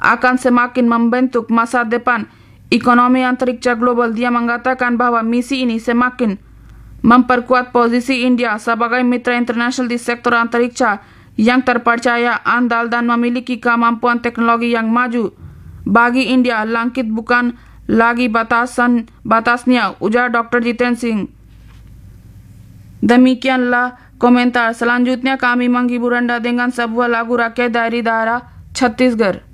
akan semakin membentuk masa depan ekonomi antariksa global. Dia mengatakan bahwa misi ini semakin memperkuat posisi India sebagai mitra internasional di sektor antariksa yang terpercaya, andal, dan memiliki kemampuan teknologi yang maju. Bagi India, langit bukan lagi batasnya, ujar Dr. Jiten Singh. Demikianlah komentar selanjutnya. Kami menghibur Anda dengan sebuah lagu rakyat dari daerah Chhattisgarh.